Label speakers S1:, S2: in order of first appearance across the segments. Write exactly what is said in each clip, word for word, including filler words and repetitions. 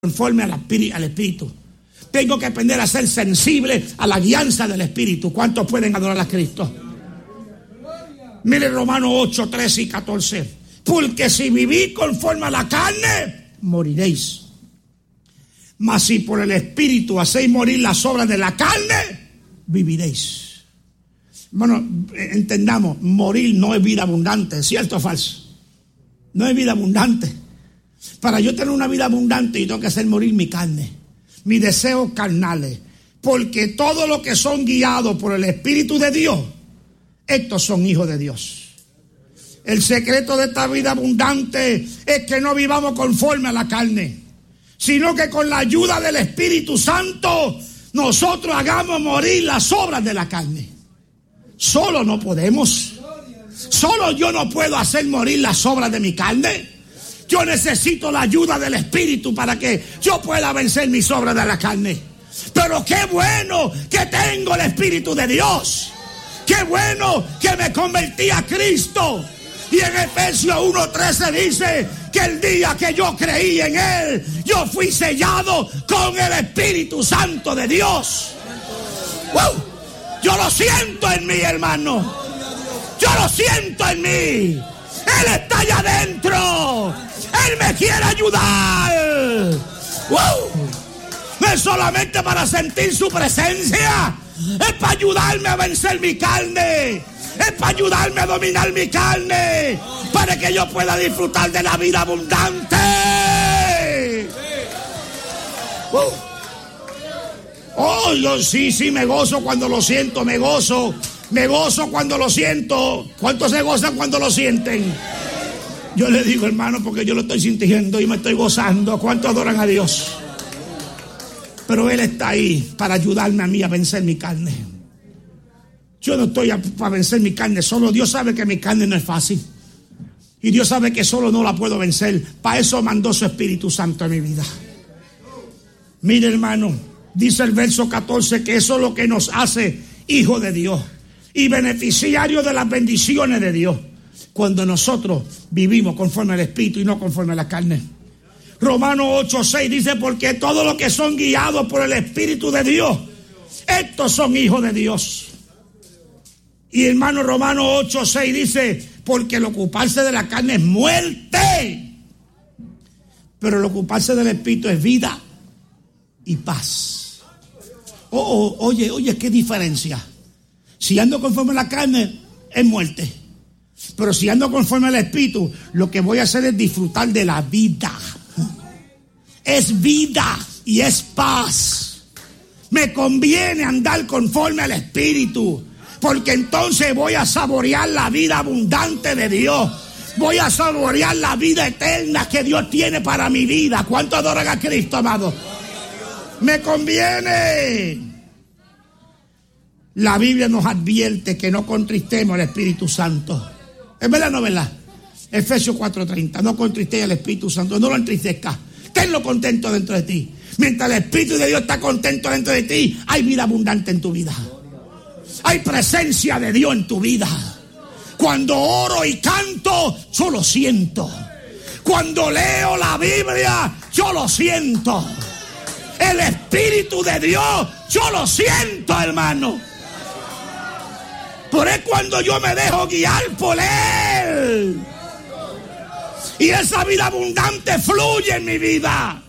S1: conforme al espíritu, al espíritu. Tengo que aprender a ser sensible a la guianza del Espíritu. ¿Cuántos pueden adorar a Cristo? Mire Romanos ocho, trece y catorce. Porque si vivís conforme a la carne, moriréis. Mas si por el Espíritu hacéis morir las obras de la carne, viviréis. Bueno, entendamos, morir no es vida abundante, ¿cierto o falso? No es vida abundante. Para yo tener una vida abundante, yo tengo que hacer morir mi carne, mis deseos carnales. Porque todo lo que son guiados por el Espíritu de Dios, estos son hijos de Dios. El secreto de esta vida abundante es que no vivamos conforme a la carne, sino que con la ayuda del Espíritu Santo nosotros hagamos morir las obras de la carne. Solo no podemos. Solo yo no puedo hacer morir las obras de mi carne. Yo necesito la ayuda del Espíritu para que yo pueda vencer mis obras de la carne. Pero qué bueno que tengo el Espíritu de Dios. Qué bueno que me convertí a Cristo. Y en Efesios uno trece dice que el día que yo creí en Él, yo fui sellado con el Espíritu Santo de Dios. ¡Wow! Yo lo siento en mí, hermano. Yo lo siento en mí. Él está allá adentro. Él me quiere ayudar. ¡Wow! No es solamente para sentir su presencia. Es para ayudarme a vencer mi carne. Es para ayudarme a dominar mi carne. Para que yo pueda disfrutar de la vida abundante. ¡Uh! Oh, yo sí, sí, me gozo cuando lo siento, me gozo. Me gozo cuando lo siento. ¿Cuántos se gozan cuando lo sienten? Yo le digo, hermano, porque yo lo estoy sintiendo y me estoy gozando. ¿Cuántos adoran a Dios? Pero Él está ahí para ayudarme a mí a vencer mi carne. Yo no estoy a, para vencer mi carne. Solo Dios sabe que mi carne no es fácil. Y Dios sabe que solo no la puedo vencer. Para eso mandó su Espíritu Santo en mi vida. Mire, hermano, dice el verso catorce que eso es lo que nos hace hijos de Dios y beneficiarios de las bendiciones de Dios, cuando nosotros vivimos conforme al Espíritu y no conforme a la carne. Romanos ocho, seis dice, porque todos los que son guiados por el Espíritu de Dios, estos son hijos de Dios. Y hermano, Romanos ocho, seis dice, porque el ocuparse de la carne es muerte, pero el ocuparse del Espíritu es vida y paz. Oh, oh, oye, oye, qué diferencia. Si ando conforme a la carne, es muerte. Pero si ando conforme al Espíritu, lo que voy a hacer es disfrutar de la vida. Es vida y es paz. Me conviene andar conforme al Espíritu, porque entonces voy a saborear la vida abundante de Dios. Voy a saborear la vida eterna que Dios tiene para mi vida. ¿Cuánto adoran a Cristo, amado? Me conviene. La Biblia nos advierte que no contristemos al Espíritu Santo. ¿Es verdad o no es verdad? Efesios cuatro treinta. No contristéis al Espíritu Santo. No lo entristezcas. Tenlo contento dentro de ti. Mientras el Espíritu de Dios está contento dentro de ti, hay vida abundante en tu vida. Hay presencia de Dios en tu vida. Cuando oro y canto, yo lo siento. Cuando leo la Biblia, yo lo siento. El Espíritu de Dios, yo lo siento, hermano. Por eso cuando yo me dejo guiar por Él, y esa vida abundante fluye en mi vida,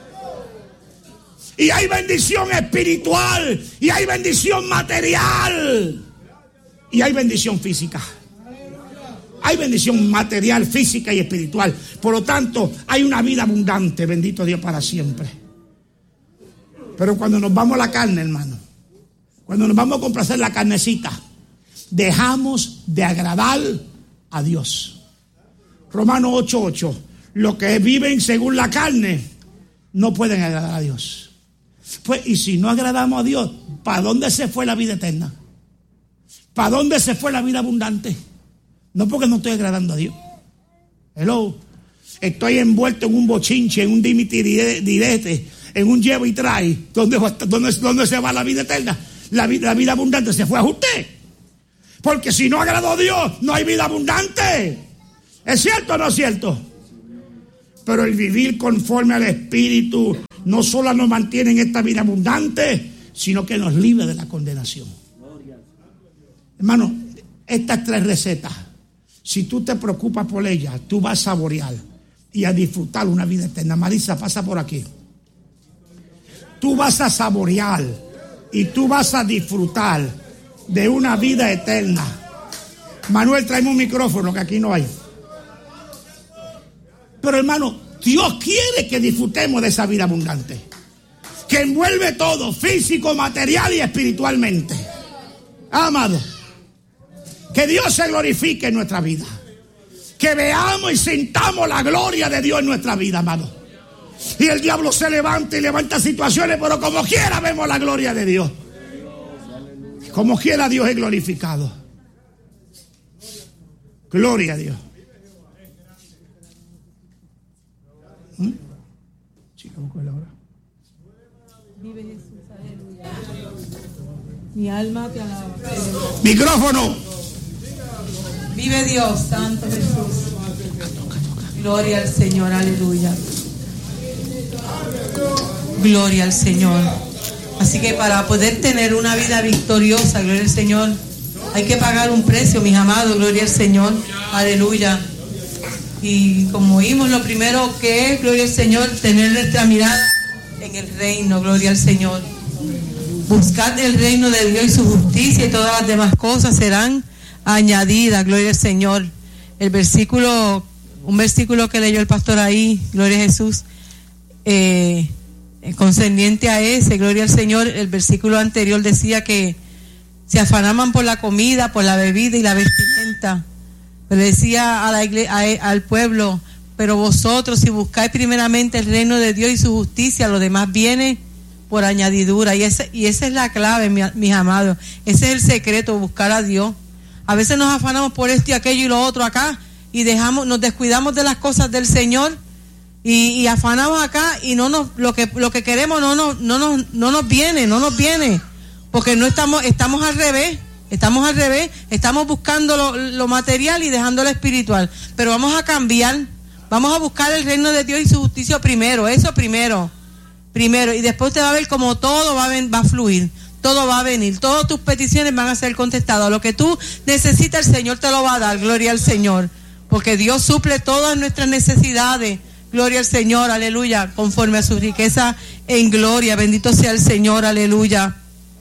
S1: y hay bendición espiritual, y hay bendición material, y hay bendición física. Hay bendición material, física y espiritual. Por lo tanto, hay una vida abundante, bendito Dios, para siempre. Pero cuando nos vamos a la carne, hermano, cuando nos vamos a complacer la carnecita, dejamos de agradar a Dios. Romanos ocho, ocho. Los que viven según la carne no pueden agradar a Dios. Pues, y si no agradamos a Dios, ¿para dónde se fue la vida eterna? ¿Para dónde se fue la vida abundante? No, porque no estoy agradando a Dios. Hello. Estoy envuelto en un bochinche, en un dimitirirete, en un llevo y trae. ¿Dónde, dónde, dónde se va la vida eterna? La vida, la vida abundante se fue a usted. Porque si no agradó a Dios, no hay vida abundante. ¿Es cierto o no es cierto? Pero el vivir conforme al Espíritu no solo nos mantiene en esta vida abundante, sino que nos libra de la condenación. Hermano, estas tres recetas, si tú te preocupas por ellas, tú vas a saborear y a disfrutar una vida eterna. Marisa, pasa por aquí. Tú vas a saborear y tú vas a disfrutar de una vida eterna. Manuel, tráeme un micrófono que aquí no hay. Pero hermano, Dios quiere que disfrutemos de esa vida abundante, que envuelve todo, físico, material y espiritualmente. Amado, que Dios se glorifique en nuestra vida, que veamos y sintamos la gloria de Dios en nuestra vida, amado. Y el diablo se levanta y levanta situaciones, pero como quiera vemos la gloria de Dios. Como quiera Dios es glorificado. Gloria a Dios. ¿Mm? Sí, ¿cómo fue la hora?
S2: Vive Jesús, aleluya. Mi alma te alaba.
S1: Micrófono.
S2: Vive Dios, Santo Jesús. Gloria al Señor, aleluya. Gloria al Señor. Así que para poder tener una vida victoriosa, gloria al Señor, hay que pagar un precio, mis amados, gloria al Señor, aleluya. Y como oímos, lo primero que es, gloria al Señor, tener nuestra mirada en el reino, gloria al Señor. Buscad el reino de Dios y su justicia, y todas las demás cosas serán añadidas, gloria al Señor. El versículo, un versículo que leyó el pastor ahí, gloria a Jesús, eh, concerniente a ese, gloria al Señor, el versículo anterior decía que se afanaban por la comida, por la bebida y la vestimenta. Pero decía a la iglesia, a, al pueblo, pero vosotros si buscáis primeramente el reino de Dios y su justicia, lo demás viene por añadidura. Y, ese, y esa es la clave, mi, mis amados. Ese es el secreto, buscar a Dios. A veces nos afanamos por esto y aquello y lo otro acá, y dejamos, nos descuidamos de las cosas del Señor, y, y afanamos acá, y no nos, lo que, lo que queremos no nos, no nos, no nos viene, no nos viene, porque no estamos, estamos al revés. Estamos al revés, estamos buscando lo, lo material y dejando lo espiritual. Pero vamos a cambiar, vamos a buscar el reino de Dios y su justicia primero, eso primero, primero. Y después usted va a ver como todo va a, ven, va a fluir, todo va a venir, todas tus peticiones van a ser contestadas. Lo que tú necesitas, el Señor te lo va a dar, gloria al Señor. Porque Dios suple todas nuestras necesidades, gloria al Señor, aleluya, conforme a su riqueza en gloria, bendito sea el Señor, aleluya.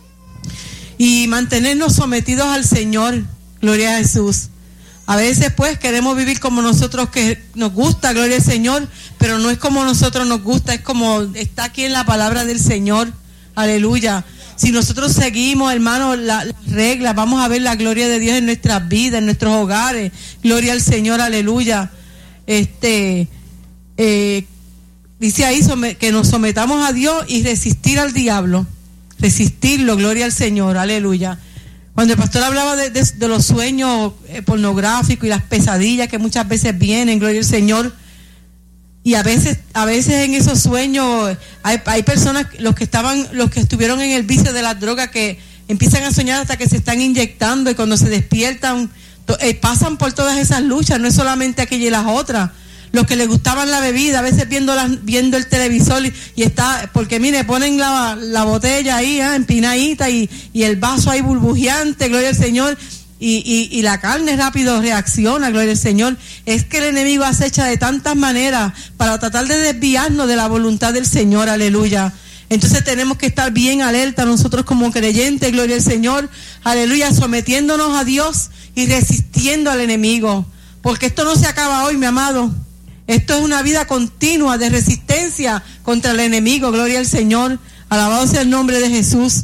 S2: Y mantenernos sometidos al Señor, gloria a Jesús. A veces pues queremos vivir como nosotros que nos gusta, gloria al Señor, pero no es como nosotros nos gusta, es como está aquí en la palabra del Señor, aleluya. Si nosotros seguimos, hermanos, las la reglas, vamos a ver la gloria de Dios en nuestras vidas, en nuestros hogares, gloria al Señor, aleluya. Este, eh, dice ahí que nos sometamos a Dios y resistir al diablo. Resistirlo, gloria al Señor, aleluya. Cuando el pastor hablaba de, de, de los sueños eh, pornográficos y las pesadillas que muchas veces vienen, gloria al Señor, y a veces, a veces en esos sueños hay, hay personas, los que estaban, los que estuvieron en el vicio de las drogas, que empiezan a soñar hasta que se están inyectando, y cuando se despiertan to, eh, pasan por todas esas luchas, no es solamente aquella y las otras. Los que les gustaban la bebida, a veces viendo la, viendo el televisor y, y está, porque mire, ponen la, la botella ahí, ¿eh? empinadita y, y el vaso ahí burbujeante, gloria al Señor, y, y, y la carne rápido reacciona, gloria al Señor. Es que el enemigo acecha de tantas maneras para tratar de desviarnos de la voluntad del Señor, aleluya. Entonces tenemos que estar bien alerta nosotros como creyentes, gloria al Señor, aleluya, sometiéndonos a Dios y resistiendo al enemigo, porque esto no se acaba hoy, mi amado. Esto es una vida continua de resistencia contra el enemigo, gloria al Señor, alabado sea el nombre de Jesús.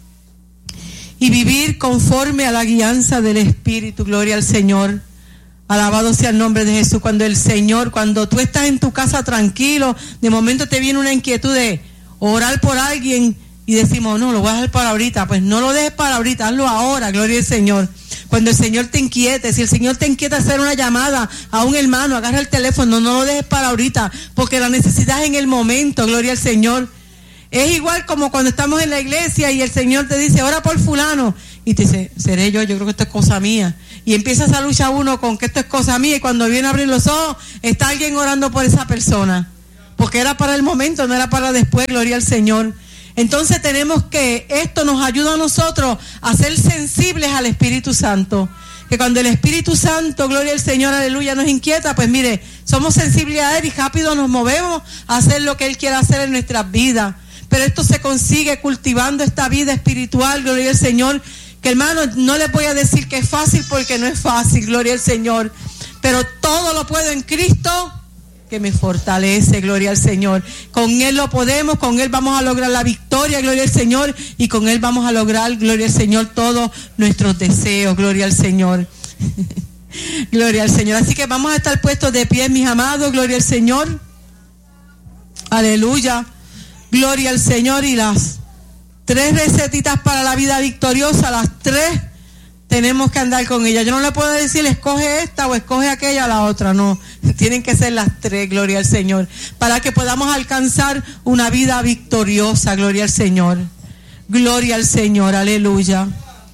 S2: Y vivir conforme a la guianza del Espíritu, gloria al Señor, alabado sea el nombre de Jesús. Cuando el Señor, cuando tú estás en tu casa tranquilo, de momento te viene una inquietud de orar por alguien y decimos, no, lo voy a dejar para ahorita. Pues no lo dejes para ahorita, hazlo ahora, gloria al Señor. Cuando el Señor te inquiete, si el Señor te inquieta hacer una llamada a un hermano, agarra el teléfono, no lo dejes para ahorita, porque la necesidad es en el momento, gloria al Señor. Es igual como cuando estamos en la iglesia y el Señor te dice, ora por fulano, y te dice, seré yo, yo creo que esto es cosa mía. Y empieza esa lucha uno con que esto es cosa mía, y cuando viene a abrir los ojos, está alguien orando por esa persona. Porque era para el momento, no era para después, gloria al Señor. Entonces tenemos que, esto nos ayuda a nosotros a ser sensibles al Espíritu Santo. Que cuando el Espíritu Santo, gloria al Señor, aleluya, nos inquieta, pues mire, somos sensibles a Él y rápido nos movemos a hacer lo que Él quiere hacer en nuestras vidas. Pero esto se consigue cultivando esta vida espiritual, gloria al Señor. Que hermano, no les voy a decir que es fácil porque no es fácil, gloria al Señor. Pero todo lo puedo en Cristo que me fortalece, gloria al Señor. Con Él lo podemos, con Él vamos a lograr la victoria, gloria al Señor. Y con Él vamos a lograr, gloria al Señor, todos nuestros deseos, gloria al Señor. Gloria al Señor. Así que vamos a estar puestos de pie, mis amados, gloria al Señor. Aleluya. Gloria al Señor. Y las tres recetitas para la vida victoriosa, las tres tenemos que andar con ellas. Yo no le puedo decir escoge esta o escoge aquella, la otra, no. Tienen que ser las tres, gloria al Señor, para que podamos alcanzar una vida victoriosa, gloria al Señor. Gloria al Señor, aleluya.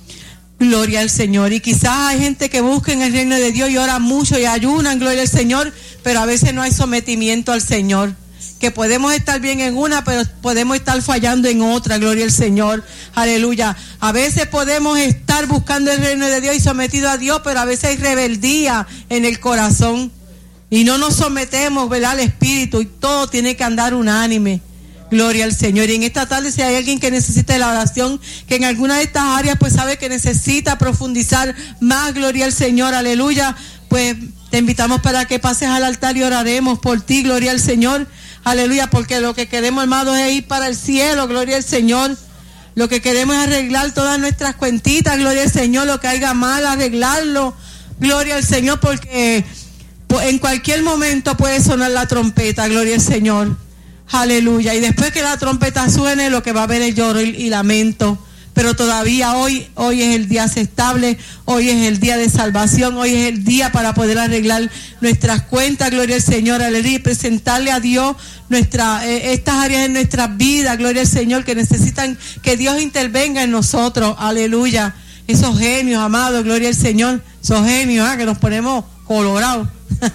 S2: Gloria al Señor. Y quizás hay gente que busca en el reino de Dios y ora mucho y ayunan, gloria al Señor, pero a veces no hay sometimiento al Señor. Que podemos estar bien en una, pero podemos estar fallando en otra, gloria al Señor, aleluya. A veces podemos estar buscando el reino de Dios y sometido a Dios, pero a veces hay rebeldía en el corazón y no nos sometemos, ¿verdad?, al Espíritu, y todo tiene que andar unánime, gloria al Señor. Y en esta tarde, si hay alguien que necesita la oración, que en alguna de estas áreas pues sabe que necesita profundizar más, gloria al Señor, aleluya, pues te invitamos para que pases al altar y oraremos por ti, gloria al Señor. Aleluya, porque lo que queremos, hermanos, es ir para el cielo, gloria al Señor. Lo que queremos es arreglar todas nuestras cuentitas, gloria al Señor. Lo que haya mal, arreglarlo, gloria al Señor, porque en cualquier momento puede sonar la trompeta, gloria al Señor. Aleluya. Y después que la trompeta suene, lo que va a haber es lloro y, y lamento. Pero todavía hoy, hoy es el día aceptable, hoy es el día de salvación, hoy es el día para poder arreglar nuestras cuentas, gloria al Señor, aleluya, y presentarle a Dios nuestra, eh, estas áreas en nuestras vidas, gloria al Señor, que necesitan que Dios intervenga en nosotros, aleluya. Esos genios, amados, gloria al Señor, esos genios, ¿eh? Que nos ponemos colorados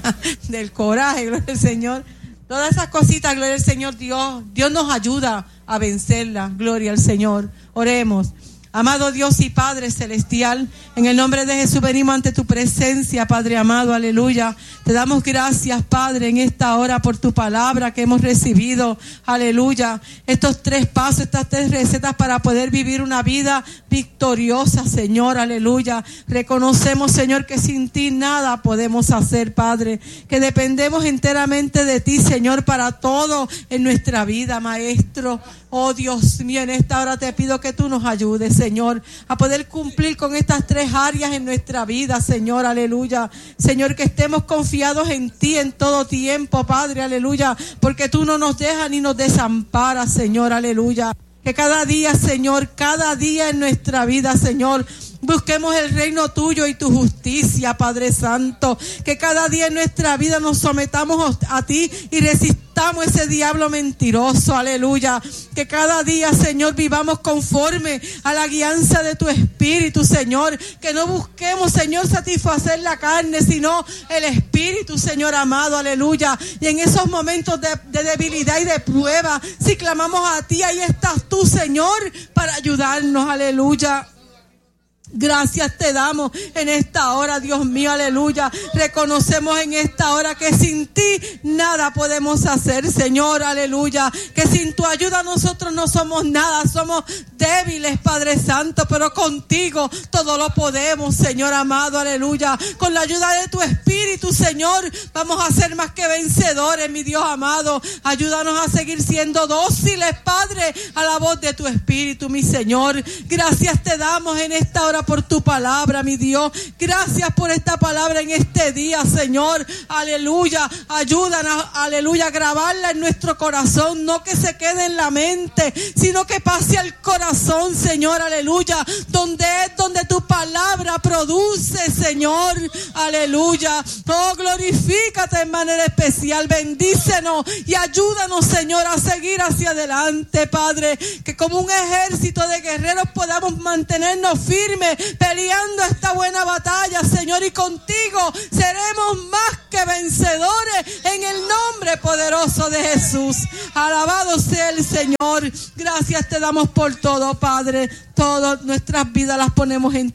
S2: del coraje, gloria al Señor. Todas esas cositas, gloria al Señor, Dios, Dios nos ayuda a vencerlas, gloria al Señor. Oremos. Amado Dios y Padre Celestial, en el nombre de Jesús venimos ante tu presencia, Padre amado, aleluya. Te damos gracias, Padre, en esta hora por tu palabra que hemos recibido, aleluya. Estos tres pasos, estas tres recetas para poder vivir una vida victoriosa, Señor, aleluya. Reconocemos, Señor, que sin ti nada podemos hacer, Padre, que dependemos enteramente de ti, Señor, para todo en nuestra vida, Maestro. Oh Dios mío, en esta hora te pido que tú nos ayudes, Señor, a poder cumplir con estas tres áreas en nuestra vida, Señor, aleluya. Señor, que estemos confiados en ti en todo tiempo, Padre, aleluya, porque tú no nos dejas ni nos desamparas, Señor, aleluya. Que cada día, Señor, cada día en nuestra vida, Señor, busquemos el reino tuyo y tu justicia, Padre Santo. Que cada día en nuestra vida nos sometamos a ti y resistamos ese diablo mentiroso, aleluya. Que cada día, Señor, vivamos conforme a la guianza de tu Espíritu, Señor. Que no busquemos, Señor, satisfacer la carne, sino el Espíritu, Señor amado, aleluya. Y en esos momentos de, de debilidad y de prueba, si clamamos a ti, ahí estás tú, Señor, para ayudarnos, aleluya. Gracias te damos en esta hora, Dios mío, aleluya. Reconocemos en esta hora que sin ti nada podemos hacer, Señor, aleluya. Que sin tu ayuda nosotros no somos nada, somos débiles, Padre Santo, pero contigo todo lo podemos, Señor amado, aleluya. Con la ayuda de tu Espíritu, Señor, vamos a ser más que vencedores, mi Dios amado. Ayúdanos a seguir siendo dóciles, Padre, a la voz de tu Espíritu, mi Señor. Gracias te damos en esta hora por tu palabra, mi Dios. Gracias por esta palabra en este día, Señor. Aleluya. Ayúdanos, aleluya, a grabarla en nuestro corazón. No que se quede en la mente, sino que pase al corazón, Señor. Aleluya. Donde es donde tu palabra produce, Señor. Aleluya. Oh, glorifícate en manera especial. Bendícenos y ayúdanos, Señor, a seguir hacia adelante, Padre. Que como un ejército de guerreros podamos mantenernos firmes firmes, peleando esta buena batalla, Señor, y contigo seremos más que vencedores en el nombre poderoso de Jesús. Alabado sea el Señor. Gracias te damos por todo, Padre. Todas nuestras vidas las ponemos en